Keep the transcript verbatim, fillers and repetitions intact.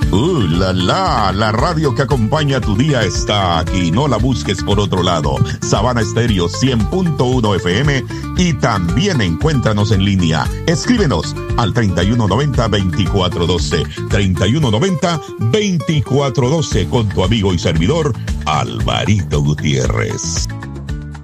Uh, la la, la radio que acompaña tu día está aquí, no la busques por otro lado. Sabana Estéreo cien punto uno F M y también encuéntranos en línea. Escríbenos al treinta y uno noventa, veinticuatro doce, treinta y uno noventa, veinticuatro doce con tu amigo y servidor Alvarito Gutiérrez.